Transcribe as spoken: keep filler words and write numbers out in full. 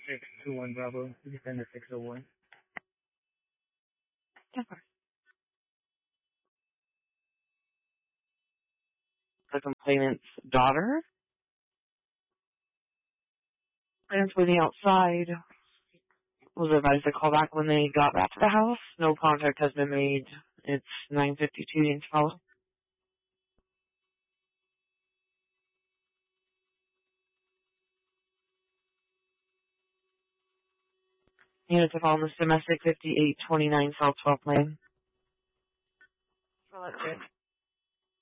six two one Bravo. You can send a six oh one. Okay. The complainant's daughter. Parents waiting outside. Was advised to call back when they got back to the house. No contact has been made. It's nine fifty-two Yates House. Unit to call this domestic fifty-eight twenty-nine South twelfth Lane. Well, that's it.